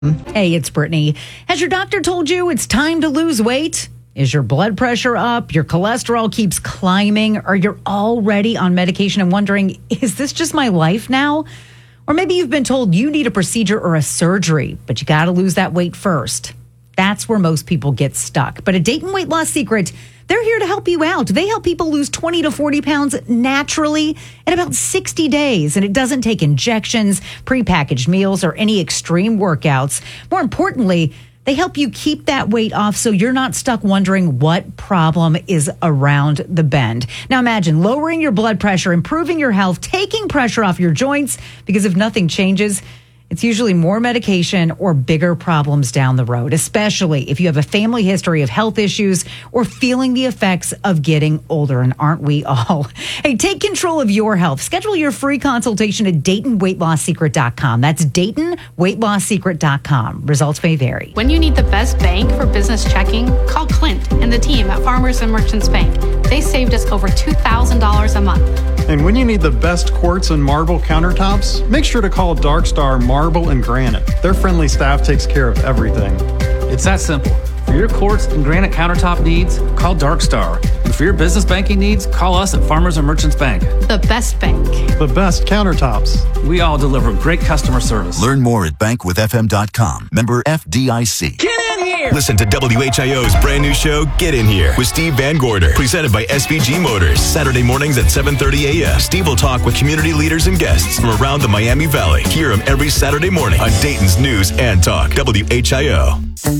Hey, it's Brittany. Has your doctor told you it's time to lose weight? Is your blood pressure up? Your cholesterol keeps climbing? Or you're already on medication and wondering, is this just my life now? Or maybe you've been told you need a procedure or a surgery, but you got to lose that weight first. That's where most people get stuck. But at Dayton Weight Loss Secret, they're here to help you out. They help people lose 20 to 40 pounds naturally in about 60 days. And it doesn't take injections, prepackaged meals, or any extreme workouts. More importantly, they help you keep that weight off so you're not stuck wondering what problem is around the bend. Now imagine lowering your blood pressure, improving your health, taking pressure off your joints, because if nothing changes, it's usually more medication or bigger problems down the road, especially if you have a family history of health issues or feeling the effects of getting older. And aren't we all? Hey, take control of your health. Schedule your free consultation at DaytonWeightLossSecret.com. That's DaytonWeightLossSecret.com. Results may vary. When you need the best bank for business checking, call Clint and the team at Farmers and Merchants Bank. They saved us over $2,000 a month. And when you need the best quartz and marble countertops, make sure to call Dark Star Marble and Granite. Their friendly staff takes care of everything. It's that simple. For your quartz and granite countertop needs, call Dark Star. And for your business banking needs, call us at Farmers and Merchants Bank. The best bank. The best countertops. We all deliver great customer service. Learn more at bankwithfm.com. Member FDIC. Get in here! Listen to WHIO's brand new show, Get In Here, with Steve Van Gorder, presented by SVG Motors. Saturday mornings at 7:30 a.m. Steve will talk with community leaders and guests from around the Miami Valley. Hear him every Saturday morning on Dayton's News and Talk, WHIO.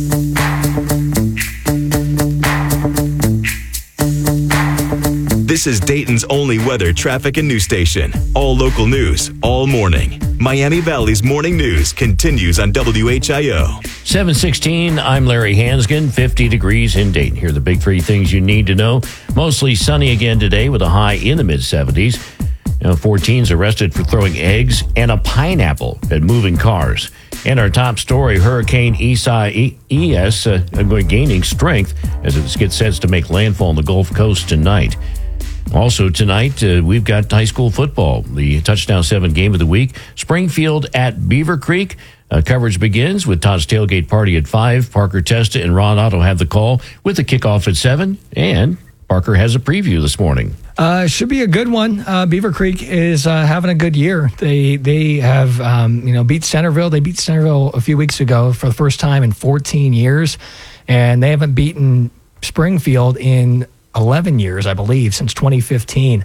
This is Dayton's only weather, traffic, and news station. All local news, all morning. Miami Valley's morning news continues on WHIO. 7:16, I'm Larry Hansgen, 50 degrees in Dayton. Here are the big three things you need to know. Mostly sunny again today with a high in the mid-70s. 14's arrested for throwing eggs and a pineapple at moving cars. And our top story, Hurricane Isaias gaining strength as it gets set to make landfall on the Gulf Coast tonight. Also tonight, we've got high school football, the Touchdown 7 game of the week. Springfield at Beaver Creek. Coverage begins with Todd's Tailgate Party at 5. Parker Testa and Ron Otto have the call with the kickoff at 7. And Parker has a preview this morning. Should be a good one. Beaver Creek is having a good year. They have beat Centerville. They beat Centerville a few weeks ago for the first time in 14 years, and they haven't beaten Springfield in 11 years, I believe, since 2015.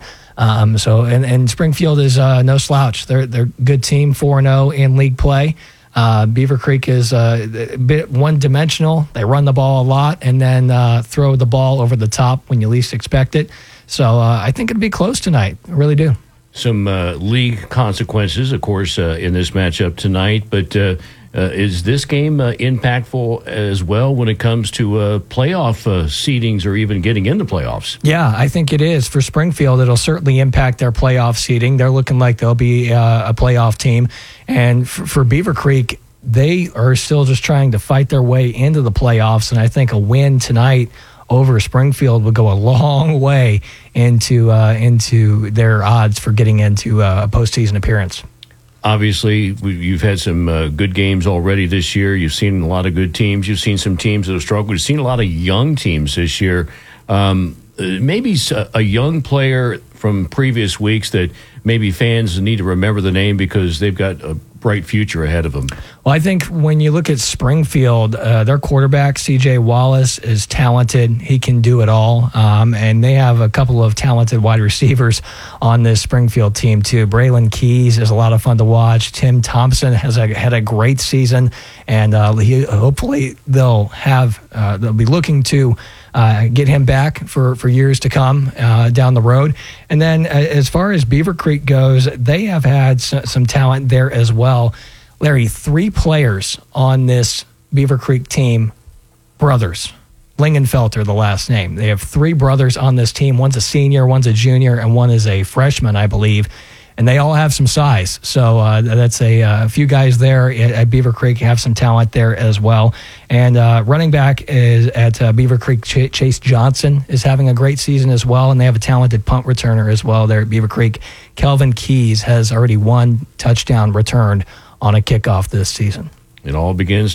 And Springfield is no slouch. They're a good team, 4-0 in league play. Beaver Creek is a bit one-dimensional. They run the ball a lot and then throw the ball over the top when you least expect it. So I think it'll be close tonight. I really do. Some league consequences, of course, in this matchup tonight. But is this game impactful as well when it comes to playoff seedings or even getting into playoffs? Yeah, I think it is. For Springfield, it'll certainly impact their playoff seeding. They're looking like they'll be a playoff team. And for Beaver Creek, they are still just trying to fight their way into the playoffs. And I think a win tonight over Springfield would go a long way into their odds for getting into a postseason appearance. Obviously, you've had some good games already this year. You've seen a lot of good teams. You've seen some teams that have struggled. You've seen a lot of young teams this year. Maybe a young player from previous weeks that maybe fans need to remember the name because they've got a bright future ahead of them. Well, I think when you look at Springfield, their quarterback, C.J. Wallace, is talented. He can do it all. And they have a couple of talented wide receivers on this Springfield team, too. Braylon Keys is a lot of fun to watch. Tim Thompson had a great season. And hopefully they'll be looking to get him back for years to come down the road. And then as far as Beaver Creek goes, they have had some talent there as well. Larry, 3 players on this Beaver Creek team, brothers. Lingenfelter, the last name. They have 3 brothers on this team. One's a senior, one's a junior, and one is a freshman, I believe. And they all have some size. So that's a few guys there at Beaver Creek have some talent there as well. And running back is at Beaver Creek, Chase Johnson is having a great season as well. And they have a talented punt returner as well there at Beaver Creek. Kelvin Keys has already 1 touchdown returned on a kickoff this season. It all begins